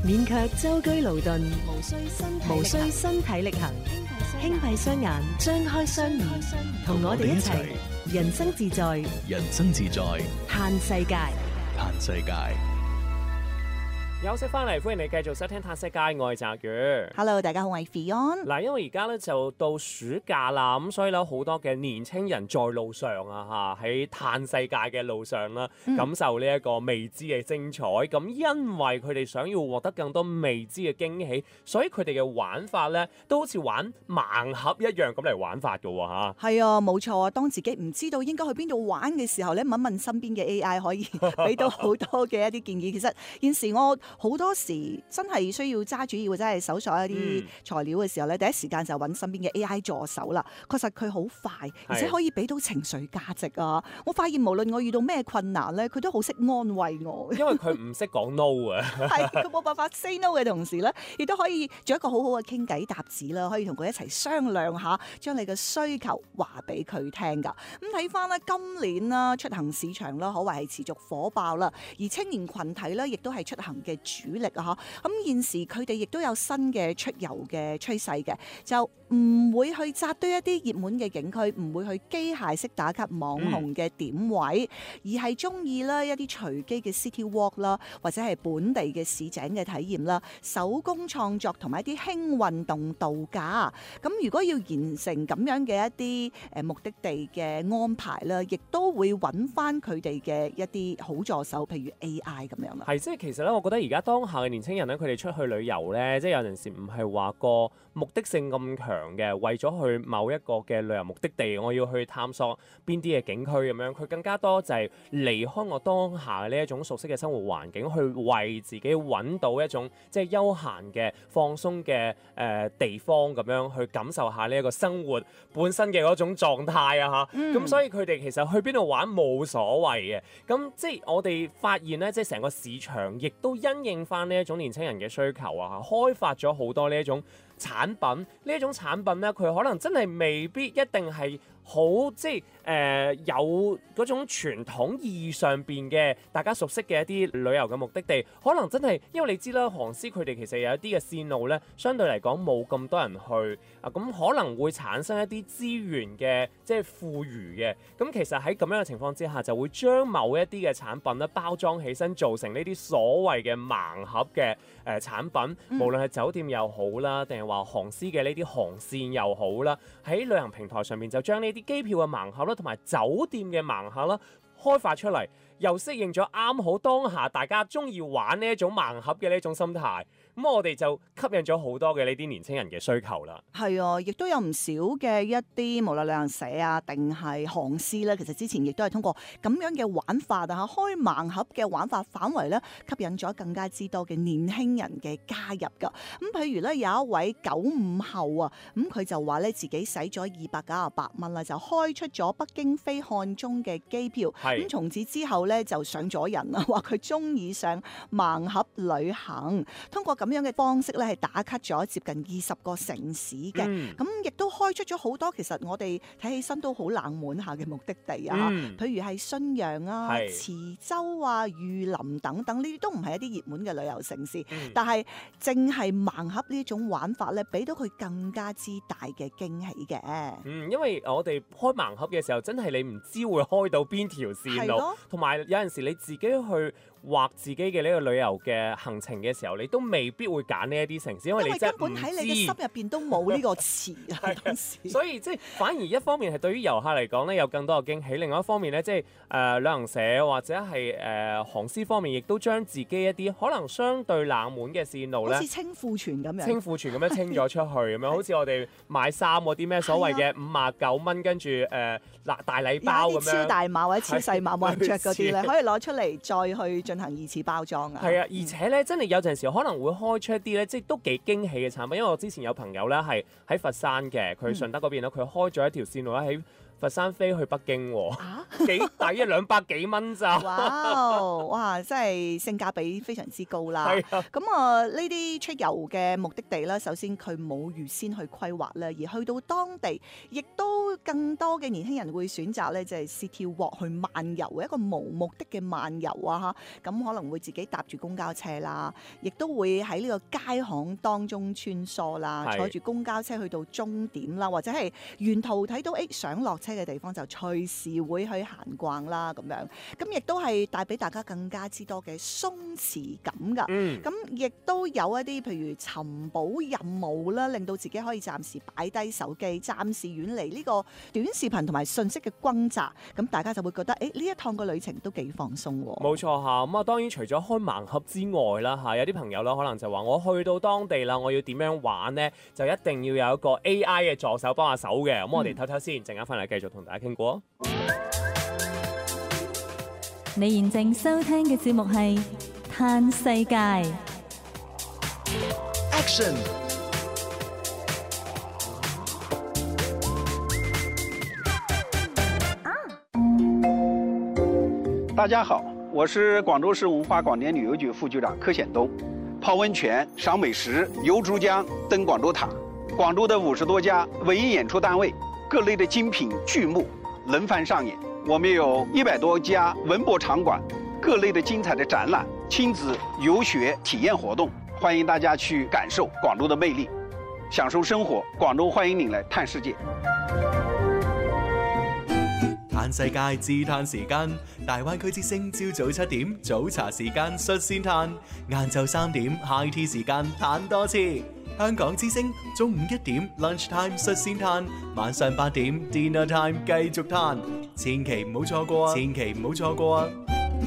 免卻舟車勞頓，無需身體力行，輕閉雙眼，張開雙耳，同我哋一齊人生自在， 人生自在， 嘆世界。 嘆世界。 休息翻嚟，歡迎你繼續收聽《嘆世界》，我係澤宇。 Hello， 大家好，我係 Fion。 嗱，因為而家咧就到暑假啦，咁所以咧好多嘅年青人在路上啊，喺嘆世界嘅路上啦，感受呢一個未知嘅精彩。咁因為佢哋想要獲得更多未知嘅驚喜，所以佢哋嘅玩法咧都好似玩盲盒一樣咁嚟玩法噶吓。 係啊，冇錯啊。當自己唔知道應該去邊度玩嘅時候咧，問問身邊嘅 AI 可以俾到好多嘅一啲建議。其實現時我好多時真係需要揸主意或者係搜索一啲材料嘅時候咧，第一時間就揾身邊嘅 AI 助手啦。確實佢好快，而且可以俾到情緒價值啊！我發現無論我遇到咩困難咧，佢都好識安慰我。 因為佢唔識講 no 啊， 係佢冇辦法 say no 嘅同時咧，亦都可以做一個好好嘅傾偈搭子啦，可以同佢一齊商量下，將你嘅需求話俾佢聽㗎。咁睇翻咧，今年啦出行市場啦，可謂係持續火爆啦，而青年群體咧，亦都係出行嘅主力啊！咁現時佢哋亦都有新嘅出遊嘅趨勢嘅，就唔會去紮堆一啲熱門嘅景區，唔會去機械式打卡網紅嘅點位，而係中意啦一啲隨機嘅 city walk 啦，或者係本地嘅市井嘅體驗啦，手工創作同埋一啲輕運動度假。咁如果要完成咁樣嘅一啲目的地嘅安排啦，亦都會揾翻佢哋嘅一啲好助手，譬如 AI 咁樣啦。 係，即係其實咧，我覺得而家當下嘅年輕人咧，佢哋出去旅遊咧，即係有陣時唔係話個目的性咁強嘅，為咗去某一個嘅旅遊目的地，我要去探索邊啲嘅景區咁樣，佢更加多就係離開我當下呢一種熟悉嘅生活環境，去為自己揾到一種即係休閒嘅放鬆嘅地方咁樣，去感受下呢一個生活本身嘅嗰種狀態啊嚇。咁所以佢哋其實去邊度玩冇所謂嘅。咁即係我哋發現咧，即係成個市場亦都因應翻呢一種年輕人嘅需求啊，開發咗好多呢一種產品。呢一種產品咧，佢可能真係未必一定係好即係有嗰種傳統意義上邊嘅大家熟悉嘅一啲旅遊嘅目的地，可能真係因為你知啦，航司佢哋其實有一啲嘅線路咧，相對嚟講冇咁多人去啊，咁可能會產生一啲資源嘅即係富裕嘅。咁其實喺咁樣嘅情況之下，就會將某一啲嘅產品咧包裝起身，做成呢啲所謂嘅盲盒嘅產品，無論係酒店又好啦，定係話航司嘅呢啲航線又好啦，喺旅行平台上面就將呢啲機票嘅盲盒啦，同埋酒店嘅盲盒啦，開發出嚟，又適應咗啱好當下大家中意玩呢一種盲盒嘅呢種心態。咁我哋就吸引咗好多嘅呢啲年輕人嘅需求啦。 係啊，亦都有唔少嘅一啲無論旅行社啊，定係航司咧，其實之前亦都係通過咁樣嘅玩法啊，開盲盒嘅玩法範圍咧，吸引咗更加之多嘅年輕人嘅加入㗎。咁譬如咧，有一位95後啊，咁佢就話咧自己使咗298蚊啦，就開出咗北京飛漢中嘅機票。咁從此之後咧就上咗人啦，話佢中意上盲盒旅行，通過咁樣嘅方式咧，係打卡咗接近20個城市嘅，咁亦都開出咗好多其實我哋睇起身都好冷門下嘅目的地啊，譬如係信陽啊、池州啊、玉林等等，呢啲都唔係一啲熱門嘅旅遊城市，但係正係盲盒呢種玩法咧，俾到佢更加之大嘅驚喜嘅。 因為我哋開盲盒嘅時候，真係你唔知會開到邊條線路，同埋有陣時你自己去畫自己嘅呢個旅遊嘅行程嘅時候，你都未必會揀呢一啲城市，因為你真係唔知， 根本喺你嘅心入邊都冇呢個詞啊。當時所以即係反而一方面係對於遊客嚟講咧有更多嘅驚喜，另外一方面咧即係旅行社或者係航司方面，亦都將自己一啲可能相對冷門嘅線路咧， 好似清庫存咁樣， 清咗出去咁樣，好似我哋買衫嗰啲咩所謂嘅59蚊，跟住大禮包咁樣， 超大碼或者超細碼冇人着嗰啲咧，可以攞出嚟再去進行二次包裝啊。 係啊，而且咧真係有陣時可能會開出一啲咧，即係都幾驚喜嘅產品。因為我之前有朋友咧係喺佛山嘅，佢順德嗰邊咧，佢開咗一條線路咧喺佛山飛去北京喎， 啊！ 幾抵200幾蚊咋？ 哇！真係性價比非常之高啦。 係啊， 咁啊，呢啲出遊嘅目的地咧，首先佢冇預先去規劃咧，而去到當地，亦都更多嘅年輕人會選擇咧，就係 City Walk 去漫遊，一個無目的嘅漫遊啊嚇。咁可能會自己搭住公交車啦，亦都會喺呢個街巷當中穿梭啦， 係坐住公交車去到終點啦，或者係沿途睇到想落車嘅地方就隨時會去閒逛啦咁樣。咁亦都係帶俾大家更加之多嘅鬆弛感㗎。 嗯， 咁亦都有一啲譬如尋寶任務啦，令到自己可以暫時擺低手機，暫時遠離呢個短視頻同埋信息嘅轟炸。咁大家就會覺得，呢一趟個旅程都幾放鬆喎。 冇錯嚇。咁啊，當然除咗開盲盒之外啦嚇，有啲朋友啦可能就話我去到當地啦，我要點樣玩呢？就一定要有一個 AI 嘅助手幫下手嘅。咁我哋唞唞先，陣間翻嚟繼續同大家傾過。 你現正收聽嘅節目係《嘆世界》。 Action！ 大家好，我是廣州市文化廣電旅遊局副局長柯顯東。泡溫泉、賞美食、遊珠江、登廣州塔，廣州的50多家文藝演出單位，各類的精品劇目輪番上演。我們有100多家文博場館，各類的精彩的展覽、親子遊學體驗活動，歡迎大家去感受廣州的魅力，享受生活。廣州歡迎您來嘆世界。 嘆世界自嘆時間，大灣區之聲朝早7點早茶時間率先嘆，晏晝3點 high tea 時間嘆多次。香港之聲中午1點 lunch time 率先嘆，晚上8點 dinner time 繼續嘆，千祈唔好錯過啊！千祈唔好錯過啊！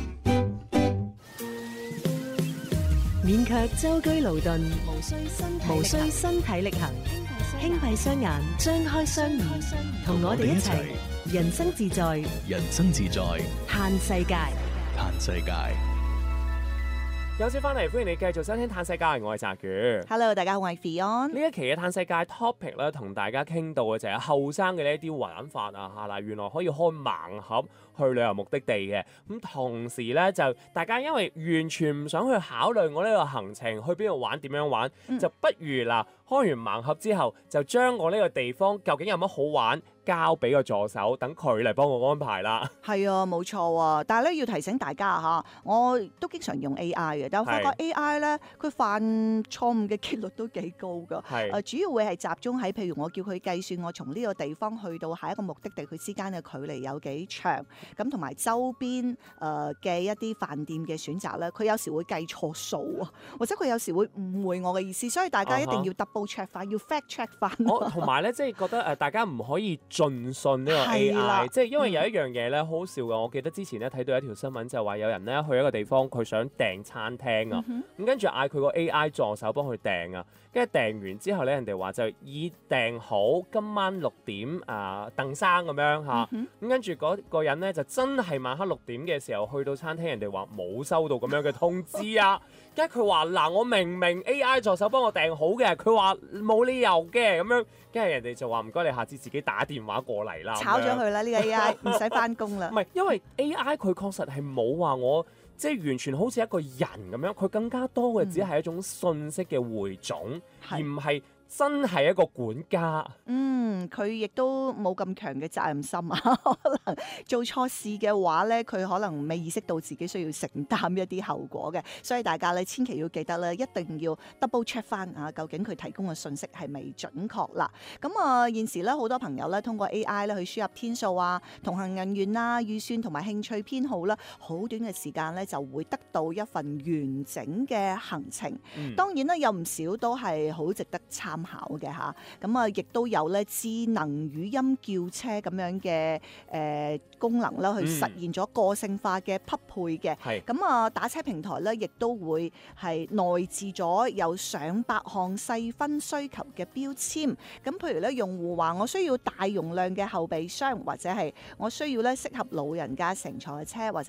勉強舟車勞頓，無需身體力行，輕閉雙眼，張開雙耳，同我哋一齊人生自在， 人生自在， 嘆世界。 嘆世界。 有請翻嚟，歡迎你繼續收聽《嘆世界》，我係澤宇。 Hello， 大家好，我係 Fion。 呢一期嘅《嘆世界》topic 咧，同大家傾到嘅就係後生嘅呢一啲玩法啊嚇嗱，原來可以開盲盒去旅遊目的地嘅。咁同時咧，就大家因為完全唔想去考慮我呢個行程去邊度玩、點樣玩，就不如嗱開完盲盒之後，就將我呢個地方究竟有乜好玩，交俾個助手，等佢嚟幫我安排啦。 係啊，冇錯啊！但係咧要提醒大家嚇，我都經常用 AI 嘅，但我發覺 AI 咧佢犯錯誤嘅機率都幾高㗎。 係主要會係集中喺譬如我叫佢計算我從呢個地方去到下一個目的地佢之間嘅距離有幾長，咁同埋周邊嘅一啲飯店嘅選擇咧，佢有時會計錯數啊，或者佢有時會誤會我嘅意思，所以大家一定要 double check 翻，要 fact check 翻。 同埋咧，即係覺得大家唔可以盡信呢個 AI，即係因為有一樣嘢咧好好笑㗎。我記得之前咧睇到一條新聞就係話有人咧去一個地方，佢想訂餐廳啊，咁跟住嗌佢個 AI 助手幫佢訂啊，跟住訂完之後咧，人哋話就已訂好今晚6點鄧生咁樣嚇，咁跟住嗰個人咧就真係晚黑6點嘅時候去到餐廳，人哋話冇收到咁樣嘅通知啊，跟住佢話嗱，我明明 AI 助手幫我訂好嘅，佢話冇理由嘅咁樣，跟住人哋就話唔該你下次自己打電話過嚟啦， 炒咗佢啦呢個 AI，唔使翻工啦。 唔係，因為 AI 佢確實係冇話我即係完全好似一個人咁樣，佢更加多嘅只係一種信息嘅匯總，而唔係真係一個管家。 佢亦都冇咁強嘅責任心啊！可能做錯事嘅話咧，佢可能未意識到自己需要承擔一啲後果嘅，所以大家咧千祈要記得咧，一定要 double check 翻啊，究竟佢提供嘅信息係咪準確啦？咁現時咧好多朋友咧通過 AI 咧去輸入天數啊、同行人員啦、預算同埋興趣偏好啦，好短嘅時間咧就會得到一份完整嘅行程。當然啦，有唔少都係好值得參考嘅嚇。咁亦都有咧智能語音叫車咁樣嘅功能啦，去實現咗個性化嘅匹配嘅。咁打車平台咧，亦都會係內置咗有上百項細分需求嘅標籤。咁譬如咧，用戶話我需要大容量嘅後備箱，或者係我需要咧適合老人家乘坐嘅車，或者